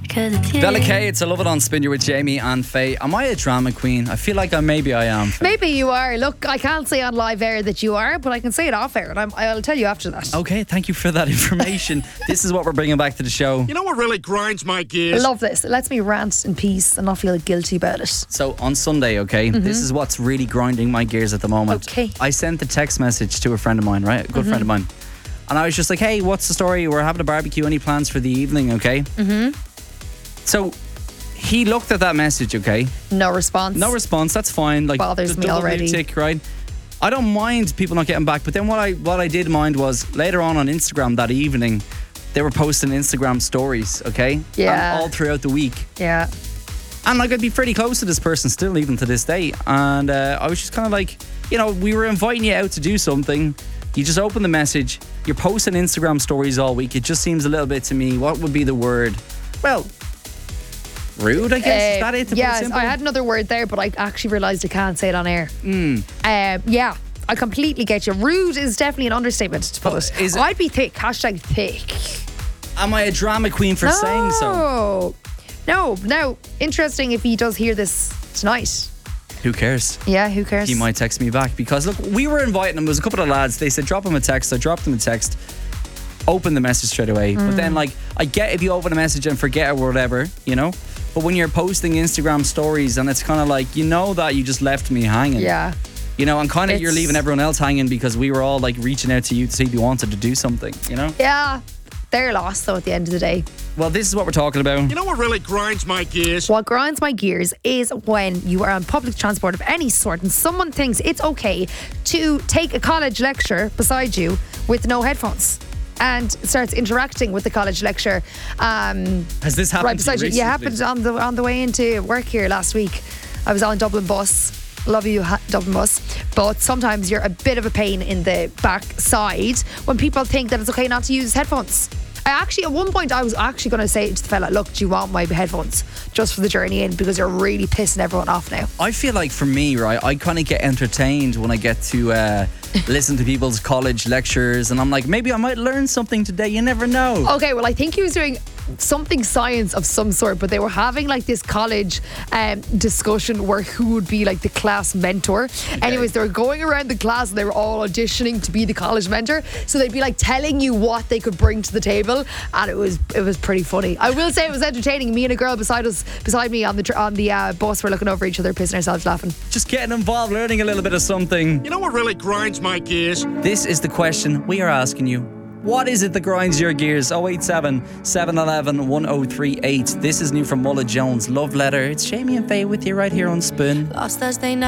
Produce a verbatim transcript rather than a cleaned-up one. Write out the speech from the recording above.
Bella K, it's a Love It On Spin. You're with Jamie and Faye. Am I a drama queen? I feel like I maybe I am. Faye. Maybe you are. Look, I can't say on live air that you are, but I can say it off air, and I'm, I'll tell you after that. Okay, thank you for that information. This is what we're bringing back to the show. You know what really grinds my gears? I love this. It lets me rant in peace and not feel guilty about it. So on Sunday, okay, mm-hmm. this is what's really grinding my gears at the moment. Okay. I sent a text message to a friend of mine, right? A good mm-hmm. friend of mine. And I was just like, hey, what's the story? We're having a barbecue. Any plans for the evening, okay? Mm-hmm. So he looked at that message, okay? No response. No response. That's fine. Like, bothers me already. Tick, right? I don't mind people not getting back, but then what I what I did mind was later on on Instagram that evening, they were posting Instagram stories, okay? Yeah. And all throughout the week. Yeah. And like I'd be pretty close to this person still, even to this day. And uh, I was just kind of like, you know, we were inviting you out to do something. You just open the message. You're posting Instagram stories all week. It just seems a little bit to me. What would be the word? Well, rude, I guess. Uh, Is that it? Yes, I had another word there, but I actually realised I can't say it on air. Mm. Um, yeah, I completely get you. Rude is definitely an understatement to put it. Is it. I'd be thick. Hashtag thick. Am I a drama queen for no. saying so? No. Now, interesting if he does hear this tonight. Who cares? Yeah, who cares? He might text me back because look, we were inviting him. There was a couple of lads. They said drop him a text. I dropped him a text. Open the message straight away. Mm. But then, like, I get if you open a message and forget or whatever, you know. But when you're posting Instagram stories and it's kind of like, you know that you just left me hanging. Yeah. You know, and kind of you're leaving everyone else hanging because we were all like reaching out to you to see if you wanted to do something, you know? Yeah. They're lost though at the end of the day. Well, this is what we're talking about. You know what really grinds my gears? What grinds my gears is when you are on public transport of any sort and someone thinks it's okay to take a college lecture beside you with no headphones and starts interacting with the college lecture. Um, Has this happened right beside to you? you? Yeah, happened on the on the way into work here last week. I was on Dublin bus. Love you, Dublin bus. But sometimes you're a bit of a pain in the back side when people think that it's okay not to use headphones. I actually, at one point, I was actually going to say to the fella, look, do you want my headphones just for the journey in? Because you're really pissing everyone off now. I feel like for me, right, I kind of get entertained when I get to uh, listen to people's college lectures. And I'm like, maybe I might learn something today. You never know. Okay, well, I think he was doing something science of some sort, but they were having like this college um, discussion where who would be like the class mentor. Okay. Anyways, they were going around the class and they were all auditioning to be the college mentor, so they'd be like telling you what they could bring to the table, and it was it was pretty funny. I will say it was entertaining. Me and a girl beside us beside me on the on the uh, bus were looking over each other, pissing ourselves laughing. Just getting involved, learning a little bit of something. You know what really grinds my gears? This is the question we are asking you. What is it that grinds your gears? oh eight seven, seven one one, one oh three eight. This is new from Mulla Jones, Love Letter. It's Jamie and Faye with you right here on Spin. Last Thursday night.